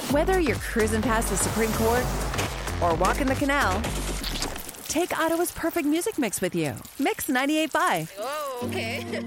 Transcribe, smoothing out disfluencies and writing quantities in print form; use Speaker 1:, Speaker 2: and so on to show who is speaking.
Speaker 1: Whether you're cruising past the Supreme Court or walking the canal, take Ottawa's perfect music mix with you. Mix 98.5.
Speaker 2: Oh, okay.